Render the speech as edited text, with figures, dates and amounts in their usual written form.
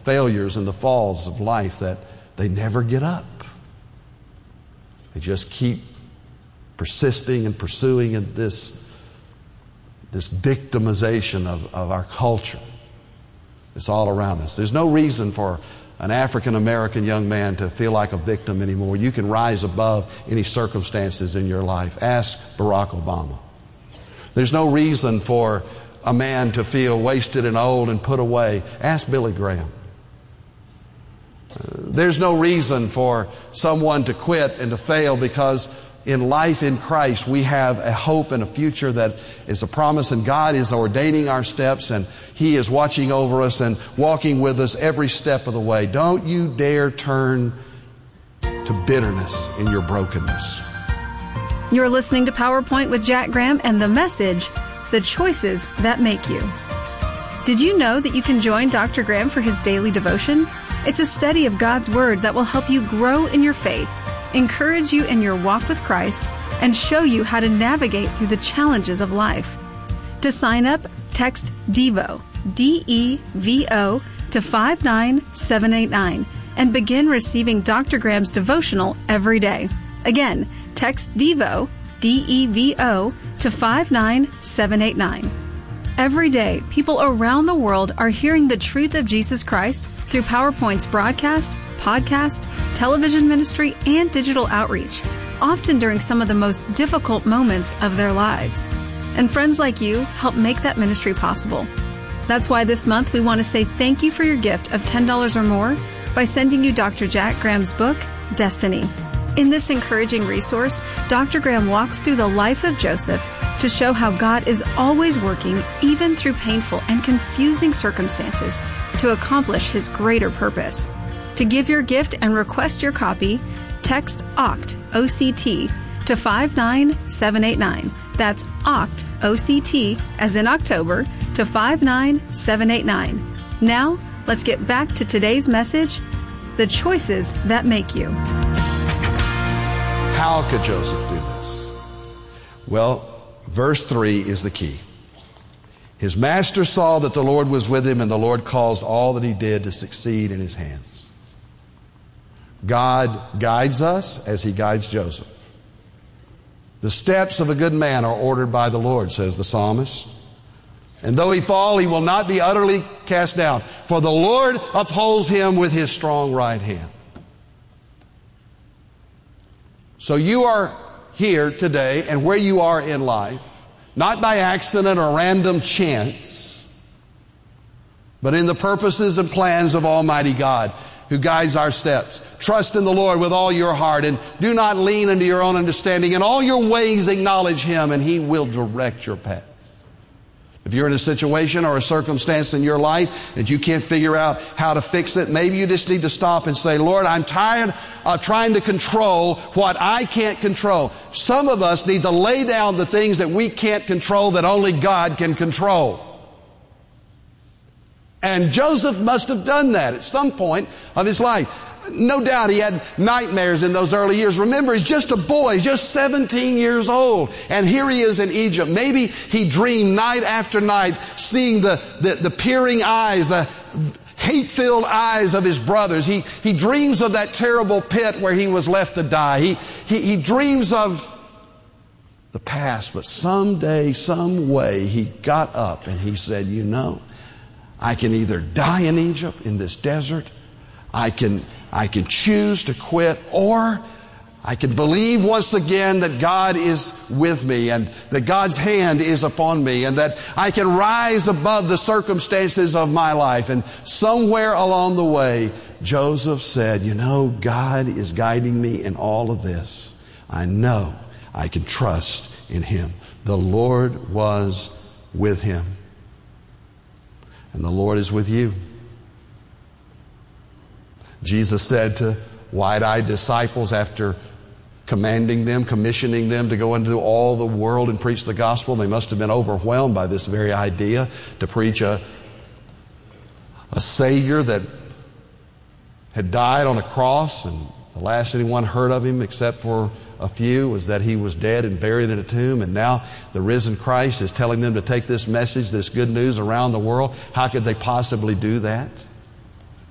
failures and the falls of life that they never get up. They just keep persisting and pursuing in this victimization of our culture. It's all around us. There's no reason for an African American young man to feel like a victim anymore. You can rise above any circumstances in your life. Ask Barack Obama. There's no reason for a man to feel wasted and old and put away. Ask Billy Graham. There's no reason for someone to quit and to fail, because in life in Christ we have a hope and a future that is a promise, and God is ordaining our steps, and He is watching over us and walking with us every step of the way. Don't you dare turn to bitterness in your brokenness. You're listening to PowerPoint with Jack Graham and the message, The Choices That Make You. Did you know that you can join Dr. Graham for his daily devotion? It's a study of God's Word that will help you grow in your faith, encourage you in your walk with Christ, and show you how to navigate through the challenges of life. To sign up, text DEVO, D-E-V-O, to 59789 and begin receiving Dr. Graham's devotional every day. Again, text DEVO, D-E-V-O, to 59789. Every day, people around the world are hearing the truth of Jesus Christ through PowerPoint's broadcast, podcast, television ministry, and digital outreach, often during some of the most difficult moments of their lives. And friends like you help make that ministry possible. That's why this month we want to say thank you for your gift of $10 or more by sending you Dr. Jack Graham's book, Destiny. In this encouraging resource, Dr. Graham walks through the life of Joseph to show how God is always working, even through painful and confusing circumstances, to accomplish His greater purpose. To give your gift and request your copy, text OCT, O-C-T, to 59789. That's OCT, O-C-T, as in October, to 59789. Now, let's get back to today's message, The Choices That Make You. How could Joseph do this? Well, verse 3 is the key. His master saw that the Lord was with him, and the Lord caused all that he did to succeed in his hands. God guides us as He guides Joseph. The steps of a good man are ordered by the Lord, says the psalmist. And though he fall, he will not be utterly cast down, for the Lord upholds him with His strong right hand. So you are here today and where you are in life, not by accident or random chance, but in the purposes and plans of Almighty God, who guides our steps. Trust in the Lord with all your heart, and do not lean into your own understanding. In all your ways acknowledge Him, and He will direct your paths. If you're in a situation or a circumstance in your life that you can't figure out how to fix it, maybe you just need to stop and say, Lord, I'm tired of trying to control what I can't control. Some of us need to lay down the things that we can't control that only God can control. And Joseph must have done that at some point of his life. No doubt he had nightmares in those early years. Remember, he's just a boy. He's just 17 years old. And here he is in Egypt. Maybe he dreamed night after night, seeing the peering eyes, the hate-filled eyes of his brothers. He dreams of that terrible pit where he was left to die. He dreams of the past. But someday, some way, he got up and he said, you know, I can either die in Egypt, in this desert, I can choose to quit, or I can believe once again that God is with me and that God's hand is upon me and that I can rise above the circumstances of my life. And somewhere along the way, Joseph said, you know, God is guiding me in all of this. I know I can trust in Him. The Lord was with him. And the Lord is with you. Jesus said to wide-eyed disciples after commanding them, commissioning them to go into all the world and preach the gospel, they must have been overwhelmed by this very idea to preach a Savior that had died on a cross, and the last anyone heard of Him except for a few was that He was dead and buried in a tomb, and now the risen Christ is telling them to take this message, this good news around the world. How could they possibly do that?